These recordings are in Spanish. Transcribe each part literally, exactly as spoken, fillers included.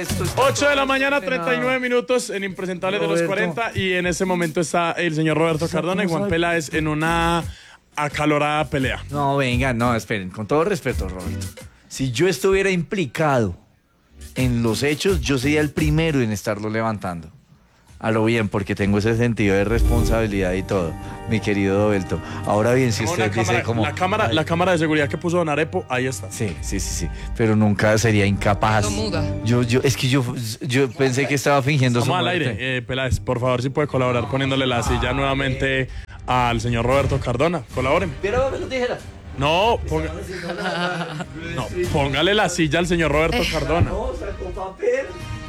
esto es ocho de la mañana, treinta y nueve minutos en Impresentables de los cuarenta. Y en ese momento está el señor Roberto Cardona y Juan Peláez en una acalorada pelea. No, venga, no, esperen, con todo respeto, Roberto. Si yo estuviera implicado en los hechos, yo sería el primero en estarlo levantando. A lo bien, porque tengo ese sentido de responsabilidad y todo, mi querido Dobelto. Ahora bien, si usted dice cámara, como... La cámara, la cámara de seguridad que puso Don Arepo, ahí está. Sí, sí, sí, sí. Pero nunca sería incapaz. Yo, yo, es que yo, yo pensé que estaba fingiendo su Vamos al muerte. aire. Eh, Peláez, por favor, si puede colaborar poniéndole la silla nuevamente al señor Roberto Cardona. Colaboren. Pero me lo dijera. No, ponga... no, póngale la silla al señor Roberto Cardona. No, sacó papel.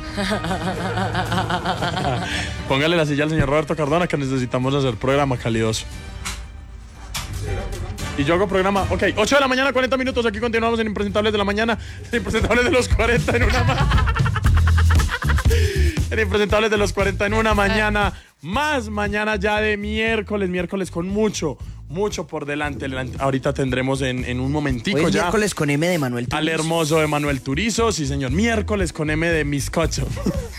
Póngale la silla al señor Roberto Cardona, que necesitamos hacer programa calidoso. Y yo hago programa, ok, ocho de la mañana, cuarenta minutos, aquí continuamos en Impresentables de la mañana, en Impresentables de los cuarenta en una mañana. En Impresentables de los cuarenta en una mañana, más mañana ya de miércoles, miércoles con mucho, mucho por delante. Ahorita tendremos en, en un momentico Hoy es ya. Miércoles con M de Manuel Turizo. Al hermoso Emanuel Turizo, sí señor. Miércoles con M de Miscocho.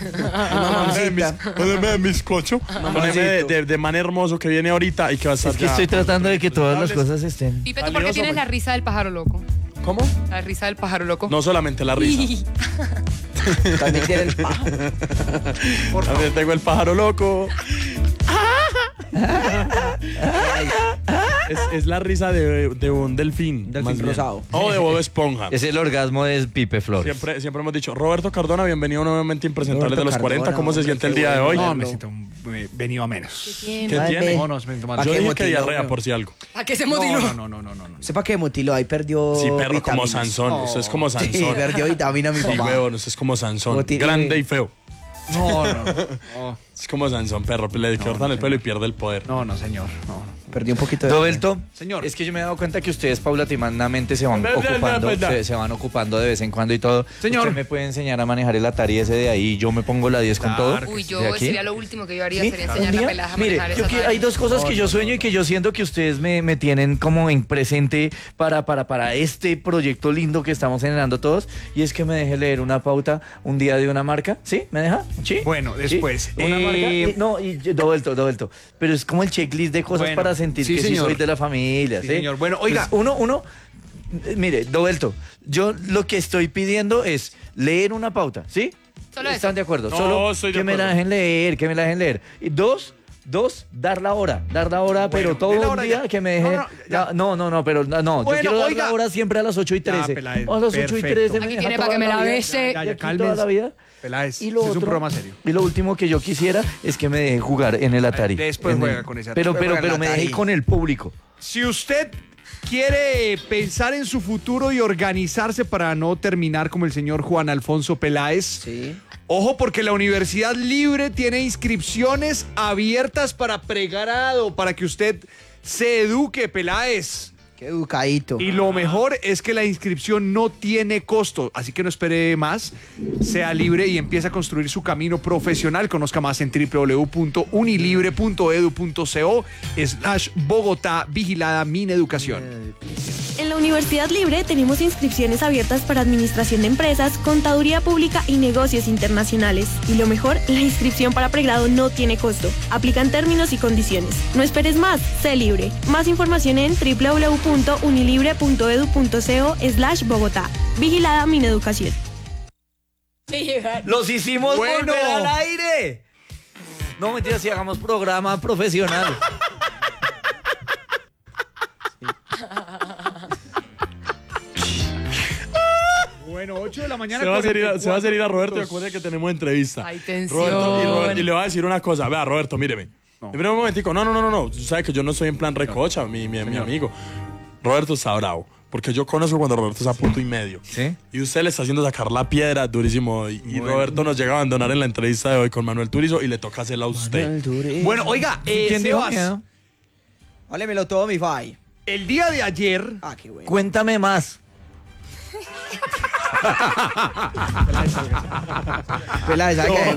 Con M de Miscocho. Con M de, de, de Man Hermoso que viene ahorita y que va a estar. Es que estoy tratando de que todas las cosas estén. Pipe, ¿tú por qué tienes la risa del pájaro loco? ¿Cómo? La risa del pájaro loco. No solamente la risa. También tiene el pájaro. También tengo el pájaro loco. Es, es la risa de, de un delfín. Delfín rosado. O de Bob Esponja. Es el orgasmo de Pipe Flores. Siempre, siempre hemos dicho, Roberto Cardona, bienvenido nuevamente a Impresentables Roberto de los Cardona, cuarenta. ¿Cómo se hombre, siente el qué día de hoy? bueno. No, me siento eh, venido a menos. ¿Qué Ay, tiene? ve. No, no, me siento mal. Yo qué dije que motiló, diarrea no? por si algo. ¿A qué se motiló? No, no, no, no, no, no. Sepa que Motilo ahí perdió Sí, perro, como vitaminas. Sansón. Usted es como Sí, Sansón. perdió vitamina mi Sí, papá. huevón, usted es como Sansón. Moti- Grande y feo. No, no, no. Es como Sansón, perro. Le cortan el pelo y pierde el poder. No, no, señor. No. Perdió un poquito de... Dobelto, Señor. es que yo me he dado cuenta que ustedes paulatinamente se van Ve, ve, ocupando, ve, ve, ve. se, se van ocupando de vez en cuando y todo. Señor. ¿Usted me puede enseñar a manejar el Atari ese de ahí? Yo me pongo la diez con Claro todo. que Uy, sí. yo ¿De aquí? sería lo último que yo haría, ¿Sí? sería ¿Un enseñar a día? peladas a Mire, manejar yo esa que- hay vaina. dos cosas que yo sueño y que yo siento que ustedes me, me tienen como en presente para, para, para este proyecto lindo que estamos generando todos, y es que me deje leer una pauta un día de una marca. ¿Sí? ¿Me deja? ¿Sí? Bueno, ¿Sí? después, Una eh, marca. y- no, y Dobelto, Dobelto. Pero es como el checklist de cosas Bueno, para sentir sí, que sí señor. soy de la familia. Sí, ¿sí? señor. Bueno, oiga. Pues uno, uno, eh, mire, Dobelto, yo lo que estoy pidiendo es leer una pauta, ¿sí? Solo ¿Están eso. de acuerdo? No, Solo estoy de que me la acuerdo. dejen leer, que me la dejen leer. Y dos, dos, dar la hora, dar la hora, pero todo dé la el hora día ya. que me dejen. No, no, ya. la- no, no, no, pero no, no, Bueno, yo quiero dar oiga. la hora siempre a las ocho y trece. Peláez, a las ocho y perfecto. trece. me Aquí deja tiene toda para que me la vida. bese. Ya, ya, Aquí cálmense. toda la vida. Peláez, Y lo este es un otro- programa serio. Y lo último que yo quisiera es que me deje jugar en el Atari. Después En el- juega con ese Atari. Pero, Después pero, juega en pero el me Atari. deje con el público. Si usted quiere pensar en su futuro y organizarse para no terminar como el señor Juan Alfonso Peláez, Sí. ojo porque la Universidad Libre tiene inscripciones abiertas para pregrado, para que usted se eduque, Peláez. Qué educadito. Y lo mejor es que la inscripción no tiene costo, así que no espere más, sea libre y empiece a construir su camino profesional. Conozca más en w w w punto unilibre punto edu punto co slash Bogotá, vigilada Mineducación. En la Universidad Libre tenemos inscripciones abiertas para administración de empresas, contaduría pública y negocios internacionales. Y lo mejor, la inscripción para pregrado no tiene costo. Aplican términos y condiciones. No esperes más, sé libre. Más información en w w w punto unilibre punto edu punto co slash Bogotá. Vigilada Mineducación. ¡Los hicimos Bueno. volver al aire! No, mentira, si hagamos programa profesional. Bueno, ocho de la mañana. Se va, a hacer ir a, se va a hacer ir a Roberto y minutos. acuérdense que tenemos entrevista. Ay, tensión. Roberto, y, Roberto, y le voy a decir una cosa. Vea, Roberto, míreme. Espera un momentico. No, no, no, no, no. Tú sabes que yo no soy en plan recocha, mi, mi, mi amigo. Roberto está bravo. Porque yo conozco cuando Roberto está a punto y medio. ¿Sí? Y usted le está haciendo sacar la piedra durísimo. Y, y Roberto nos llega a abandonar en la entrevista de hoy con Manuel Turizo y le toca hacerla a usted. Bueno, oiga, eh, ¿Quién dijo Sebas, miedo? Hálemelo todo, mi fai. el día de ayer, Ah, qué bueno. Cuéntame más. Peláez, ¿sabes qué?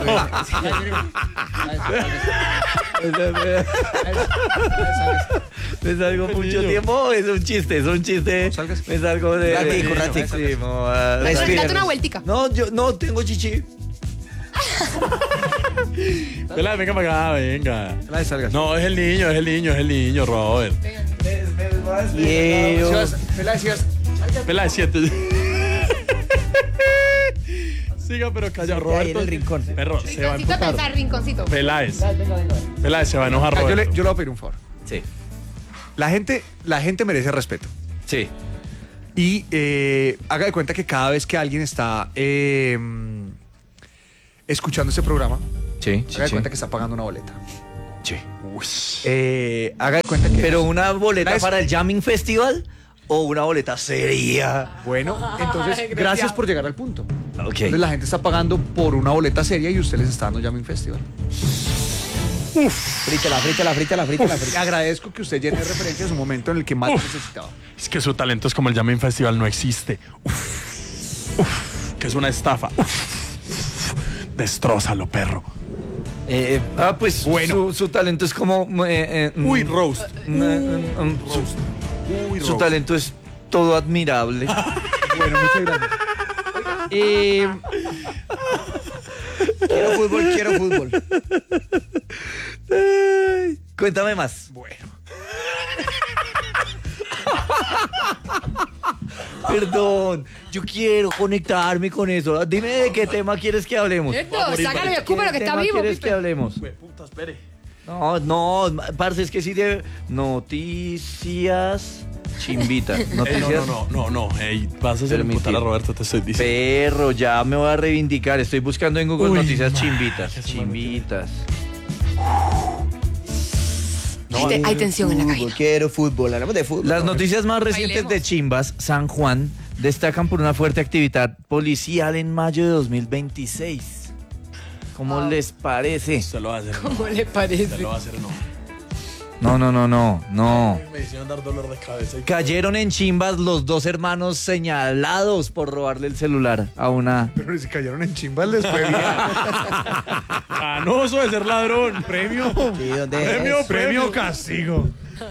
¿Me salgo mucho tiempo? Es un chiste, es un chiste. Me salgo de... Ratico, ratico. Sí, mo- ah, Respira. Date una vueltica. No, yo no tengo chichi. Peláez, venga para acá, venga. Peláez, salga. No, es el niño, es el niño, es el niño, Robert. Quiero. Peláez, sigas. Peláez, siete. Siga, pero calla, Ahí en Roberto. el rincón. Perro, se va a Rinconcito, emputar. pensar, rinconcito. Peláez. Peláez, se va a enojar, Yo le, Roberto. yo le voy a pedir un favor. Sí, La gente, la gente merece respeto. sí. Y eh, haga de cuenta que cada vez que alguien está eh, escuchando este programa, Sí, haga de sí, cuenta que está pagando una boleta. sí. Eh, haga de cuenta que... Pero una boleta Peláez- para el Jamming Festival o una boleta seria. Bueno, entonces, gracias por llegar al punto. Ok. Entonces la gente está pagando por una boleta seria y usted les está dando Jamming Festival. Frítela, frítela, frítela, frítela, Le frítela. agradezco que usted llene de referencias un momento en el que más lo Uf. necesitaba. Es que su talento es como el Jamming Festival, no existe. Uf, uf, que es una estafa. Uf, uf, destrózalo, perro. Eh, ah, pues Bueno. su, su talento es como... eh, eh, mm, Uy, roast. mm, mm, mm, su, Uy, su roast. talento es todo admirable. Bueno, muchas gracias. Eh, Quiero fútbol, quiero fútbol. Ay, cuéntame más. bueno. Perdón, yo quiero conectarme con eso. Dime de qué tema quieres que hablemos. Esto, Va a morir, sácalo y marica. escúpelo que ¿Qué está tema vivo, quieres Pipe. que hablemos? Güey, puta, espere. No, no, parce, es que sí de noticias chimbitas. Ey, Noticias. no, no, no, no, no. Ey, vas a hacer Permitido. emputar a Roberto, te estoy diciendo. Perro, ya me voy a reivindicar. Estoy buscando en Google Uy, noticias ma, chimbitas. que se me Chimbitas. Hay, te- hay tensión en la Fútbol, cabina. quiero fútbol. Hablamos de fútbol. Las noticias más recientes Bailemos. de Chimbas, San Juan, destacan por una fuerte actividad policial en mayo de dos mil veintiséis. ¿Cómo Wow. les parece? Se lo va a hacer. ¿Cómo le Se parece? lo va a hacer, no. No, no, no, no, no. Me hicieron dar dolor de cabeza. y- Cayeron en Chimbas los dos hermanos señalados por robarle el celular a una... Pero si cayeron en chimbas les fue bien. Canoso de ser ladrón. Premio. Sí, ¿dónde Premio, es? Premio castigo.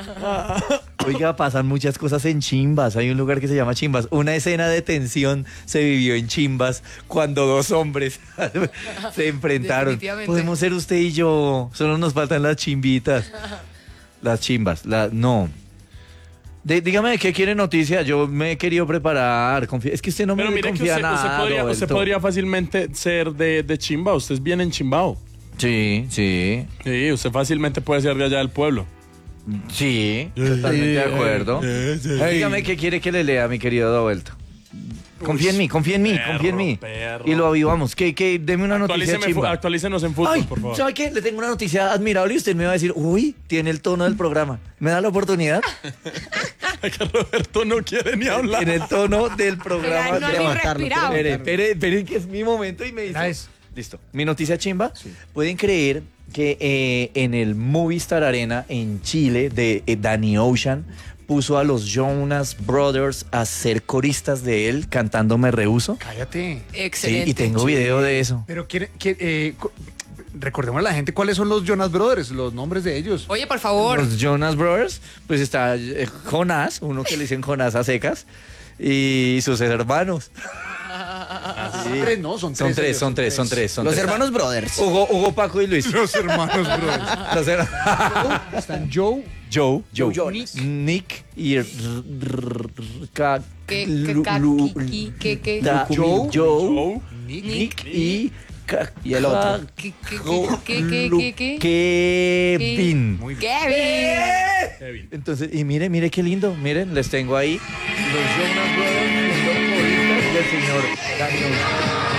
Oiga, pasan muchas cosas en Chimbas. Hay un lugar que se llama Chimbas. Una escena de tensión se vivió en Chimbas cuando dos hombres se enfrentaron. Definitivamente. Podemos ser usted y yo. Solo nos faltan las chimbitas. Las chimbas. La, no. De- dígame de qué quiere noticia. Yo me he querido preparar. Confía- es que usted no Pero me mire que confía usted, usted nada. podría, usted Roberto. podría fácilmente ser de, de Chimba. Usted es bien enchimbado. Sí, sí. Sí, usted fácilmente puede ser de allá del pueblo. Sí. Totalmente de acuerdo. Dígame qué quiere que le lea, mi querido Roberto. Confía en mí, confía en mí, Perro, confía en mí. perro. Y lo avivamos. Que, que, deme una noticia Actualíceme, fu- chimba. actualícenos en fútbol, Ay, por favor. ¿sabe qué? Le tengo una noticia admirable y usted me va a decir, uy, tiene el tono del programa. ¿Me da la oportunidad? Que Roberto no quiere ni hablar. En el tono del programa. Pero no ha ni levantarlo, respirado. Espere, espere, espere, que es mi momento y me dice. Nice. Listo. Mi noticia chimba. Pueden creer que eh, en el Movistar Arena en Chile de eh, Danny Ocean puso a los Jonas Brothers a ser coristas de él cantando Me Rehuso. Cállate. Sí, Excelente. y tengo video de eso. Pero quiere, quiere- eh, cu- recordemos a la gente cuáles son los Jonas Brothers, los nombres de ellos. Oye, por favor. Los Jonas Brothers, pues está eh, Jonás, uno que le dicen Jonás a secas, y sus hermanos. Son tres, ¿no? Son tres. Son tres, ellos, son tres, son tres. Son Los tres. hermanos Brothers. Hugo, Hugo, Paco y Luis. Los hermanos Brothers. Los her- Están Joe, Joe, Joe, Joe Nick, Jonas. Nick y r- r- r- ca- Que- que- lu- ca- lu- qui- que- que- da- Joe, Joe, Joe. Nick, Nick y ca- Y el otro. ¿Qué, qué, ca- qué, qué, lu- qué, qué, qué? Kevin. Muy bien. Kevin. Kevin. Entonces, y mire, mire qué lindo, miren, les tengo ahí los Jonas Brothers, los coristas del señor Daniel.